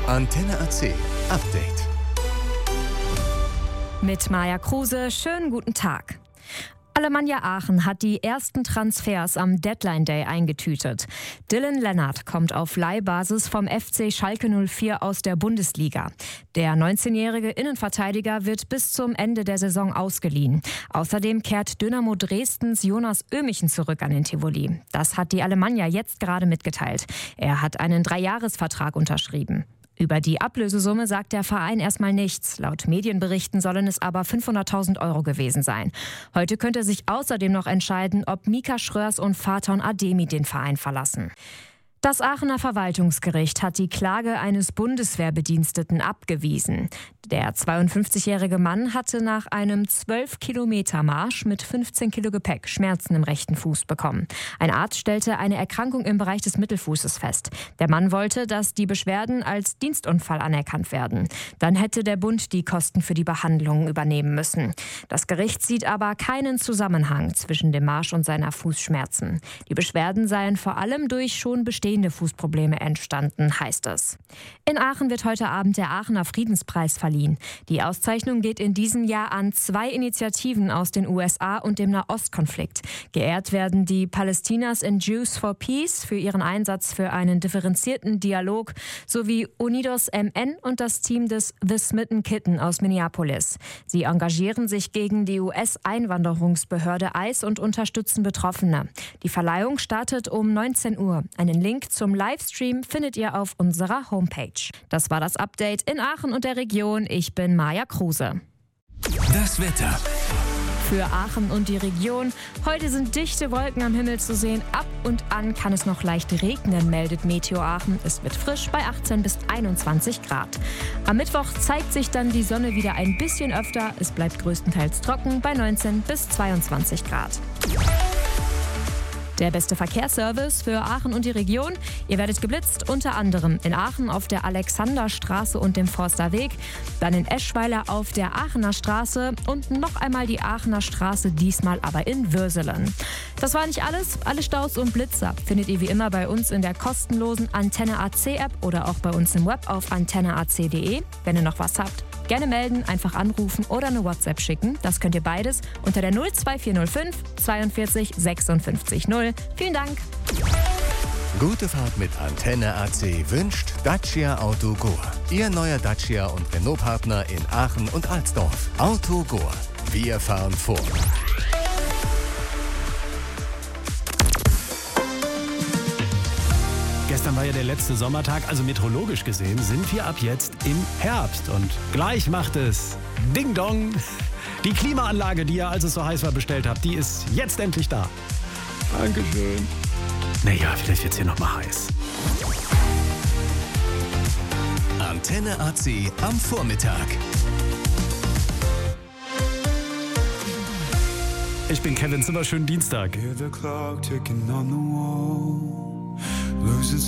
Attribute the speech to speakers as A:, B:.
A: Antenne AC Update.
B: Mit Maja Kruse, schönen guten Tag. Alemannia Aachen hat die ersten Transfers am Deadline Day eingetütet. Dylan Lennart kommt auf Leihbasis vom FC Schalke 04 aus der Bundesliga. Der 19-jährige Innenverteidiger wird bis zum Ende der Saison ausgeliehen. Außerdem kehrt Dynamo Dresdens Jonas Ömichen zurück an den Tivoli. Das hat die Alemannia jetzt gerade mitgeteilt. Er hat einen 3-Jahres-Vertrag unterschrieben. Über die Ablösesumme sagt der Verein erstmal nichts. Laut Medienberichten sollen es aber 500.000 € gewesen sein. Heute könnte sich außerdem noch entscheiden, ob Mika Schröers und Faton Ademi den Verein verlassen. Das Aachener Verwaltungsgericht hat die Klage eines Bundeswehrbediensteten abgewiesen. Der 52-jährige Mann hatte nach einem 12-Kilometer-Marsch mit 15 Kilo Gepäck Schmerzen im rechten Fuß bekommen. Ein Arzt stellte eine Erkrankung im Bereich des Mittelfußes fest. Der Mann wollte, dass die Beschwerden als Dienstunfall anerkannt werden. Dann hätte der Bund die Kosten für die Behandlung übernehmen müssen. Das Gericht sieht aber keinen Zusammenhang zwischen dem Marsch und seiner Fußschmerzen. Die Beschwerden seien vor allem durch schon bestehende Fußprobleme entstanden, heißt es. In Aachen wird heute Abend der Aachener Friedenspreis verliehen. Die Auszeichnung geht in diesem Jahr an 2 Initiativen aus den USA und dem Nahostkonflikt. Geehrt werden die Palestinas and Jews for Peace für ihren Einsatz für einen differenzierten Dialog sowie Unidos MN und das Team des The Smitten Kitten aus Minneapolis. Sie engagieren sich gegen die US-Einwanderungsbehörde ICE und unterstützen Betroffene. Die Verleihung startet um 19 Uhr. Einen Link zum Livestream findet ihr auf unserer Homepage. Das war das Update in Aachen und der Region. Ich bin Maja Kruse.
A: Das Wetter.
B: Für Aachen und die Region. Heute sind dichte Wolken am Himmel zu sehen. Ab und an kann es noch leicht regnen, meldet Meteo Aachen. Es wird frisch bei 18 bis 21 Grad. Am Mittwoch zeigt sich dann die Sonne wieder ein bisschen öfter. Es bleibt größtenteils trocken bei 19 bis 22 Grad. Der beste Verkehrsservice für Aachen und die Region. Ihr werdet geblitzt, unter anderem in Aachen auf der Alexanderstraße und dem Forsterweg, dann in Eschweiler auf der Aachener Straße und noch einmal die Aachener Straße, diesmal aber in Würselen. Das war nicht alles. Alle Staus und Blitzer findet ihr wie immer bei uns in der kostenlosen Antenne AC App oder auch bei uns im Web auf antenneac.de. Wenn ihr noch was habt, gerne melden, einfach anrufen oder eine WhatsApp schicken. Das könnt ihr beides unter der 02405 42 56 0. Vielen Dank.
A: Gute Fahrt mit Antenne AC wünscht Dacia Auto Goa. Ihr neuer Dacia und Renault-Partner in Aachen und Alsdorf. Auto Goa. Wir fahren vor.
C: Gestern war ja der letzte Sommertag, also meteorologisch gesehen sind wir ab jetzt im Herbst. Und gleich macht es Ding Dong. Die Klimaanlage, die ihr, als es so heiß war, bestellt habt, die ist jetzt endlich da. Dankeschön. Naja, vielleicht wird's hier noch mal heiß.
A: Antenne AC am Vormittag.
C: Ich bin Kevin Zimmer, schönen Dienstag.
D: Hear the clock ticking on the wall.